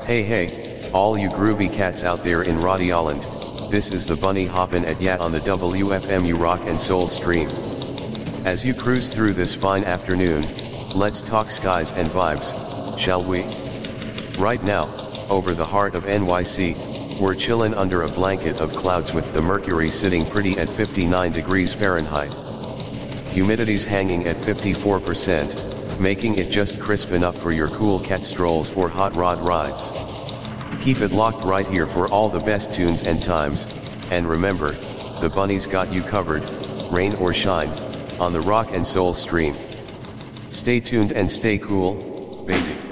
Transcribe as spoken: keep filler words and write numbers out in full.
Hey hey, all you groovy cats out there in Rhode Island, this is the Bunny hoppin' at ya on the W F M U Rock and Soul stream. As you cruise through this fine afternoon, let's talk skies and vibes, shall we? Right now, over the heart of N Y C, we're chillin' under a blanket of clouds with the mercury sitting pretty at fifty-nine degrees Fahrenheit. Humidity's hanging at fifty-four percent, making it just crisp enough for your cool cat strolls or hot rod rides. Keep it locked right here for all the best tunes and times, and remember, the Bunny's got you covered, rain or shine, on the Rock and Soul stream. Stay tuned and stay cool, baby.